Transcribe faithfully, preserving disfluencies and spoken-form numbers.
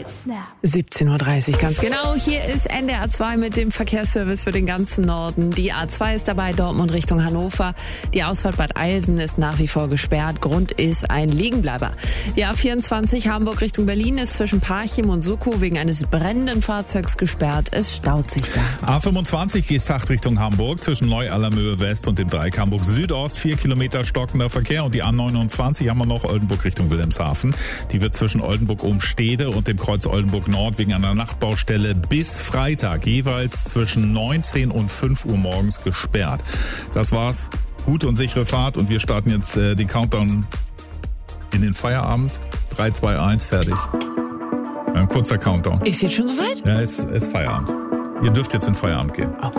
siebzehn Uhr dreißig, ganz genau. Hier ist N D R zwei mit dem Verkehrsservice für den ganzen Norden. Die A zwei ist dabei, Dortmund Richtung Hannover. Die Ausfahrt Bad Eilsen ist nach wie vor gesperrt. Grund ist ein Liegenbleiber. Die A vierundzwanzig Hamburg Richtung Berlin ist zwischen Parchim und Suckow wegen eines brennenden Fahrzeugs gesperrt. Es staut sich da. A fünfundzwanzig Geesthacht Richtung Hamburg zwischen Neu-Allermöhe West und dem Dreieck Hamburg Südost. Vier Kilometer stockender Verkehr. Und die A neunundzwanzig haben wir noch, Oldenburg Richtung Wilhelmshaven. Die wird zwischen Oldenburg-Umstede und dem Kreuz Oldenburg Nord wegen einer Nachtbaustelle bis Freitag jeweils zwischen neunzehn und fünf Uhr morgens gesperrt. Das war's. Gute und sichere Fahrt und wir starten jetzt äh, den Countdown in den Feierabend. drei, zwei, eins, fertig. Ein kurzer Countdown. Ist jetzt schon soweit? Ja, es ist Feierabend. Ihr dürft jetzt in Feierabend gehen.